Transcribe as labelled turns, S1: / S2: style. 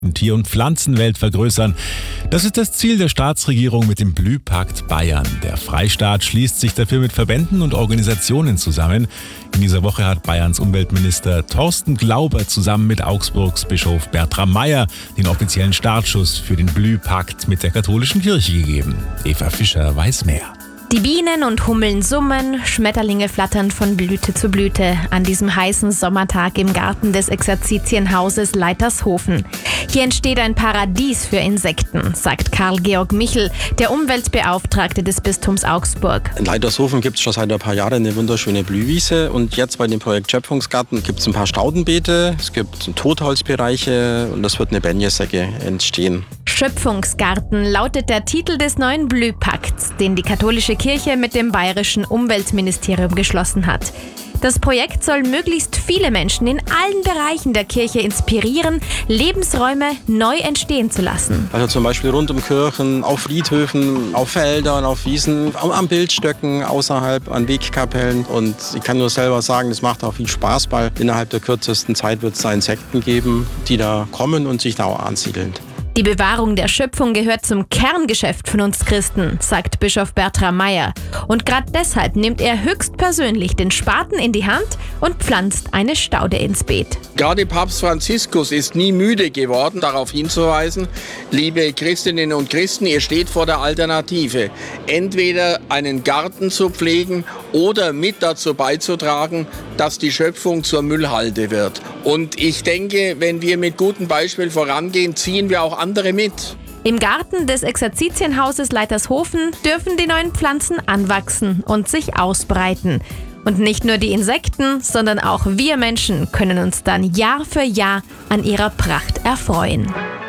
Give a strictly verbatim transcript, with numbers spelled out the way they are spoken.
S1: Tier- und Pflanzenwelt vergrößern. Das ist das Ziel der Staatsregierung mit dem Blühpakt Bayern. Der Freistaat schließt sich dafür mit Verbänden und Organisationen zusammen. In dieser Woche hat Bayerns Umweltminister Thorsten Glauber zusammen mit Augsburgs Bischof Bertram Meyer den offiziellen Startschuss für den Blühpakt mit der katholischen Kirche gegeben. Eva Fischer weiß mehr.
S2: Die Bienen und Hummeln summen, Schmetterlinge flattern von Blüte zu Blüte an diesem heißen Sommertag im Garten des Exerzitienhauses Leitershofen. Hier entsteht ein Paradies für Insekten, sagt Karl-Georg Michel, der Umweltbeauftragte des Bistums Augsburg.
S3: In Leitershofen gibt es schon seit ein paar Jahren eine wunderschöne Blühwiese und jetzt bei dem Projekt Schöpfungsgarten gibt es ein paar Staudenbeete, es gibt Totholzbereiche und es wird eine Benjesäcke entstehen.
S2: Schöpfungsgarten lautet der Titel des neuen Blühpakts, den die katholische Kirche mit dem bayerischen Umweltministerium geschlossen hat. Das Projekt soll möglichst viele Menschen in allen Bereichen der Kirche inspirieren, Lebensräume neu entstehen zu lassen.
S3: Also zum Beispiel rund um Kirchen, auf Friedhöfen, auf Feldern, auf Wiesen, am Bildstöcken, außerhalb an Wegkapellen. Und ich kann nur selber sagen, es macht auch viel Spaß, weil innerhalb der kürzesten Zeit wird es da Insekten geben, die da kommen und sich da auch ansiedeln.
S2: Die Bewahrung der Schöpfung gehört zum Kerngeschäft von uns Christen, sagt Bischof Bertram Meyer. Und gerade deshalb nimmt er höchstpersönlich den Spaten in die Hand und pflanzt eine Staude ins Beet.
S4: Gerade Papst Franziskus ist nie müde geworden, darauf hinzuweisen, liebe Christinnen und Christen, ihr steht vor der Alternative. Entweder einen Garten zu pflegen oder mit dazu beizutragen, dass die Schöpfung zur Müllhalde wird. Und ich denke, wenn wir mit gutem Beispiel vorangehen, ziehen wir auch andere mit.
S2: Im Garten des Exerzitienhauses Leitershofen dürfen die neuen Pflanzen anwachsen und sich ausbreiten. Und nicht nur die Insekten, sondern auch wir Menschen können uns dann Jahr für Jahr an ihrer Pracht erfreuen.